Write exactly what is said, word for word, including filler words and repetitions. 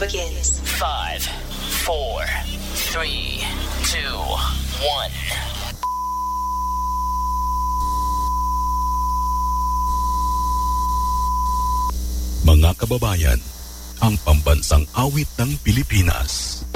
begins. Five, four, three, two, one. Mga kababayan, ang pambansang awit ng Pilipinas.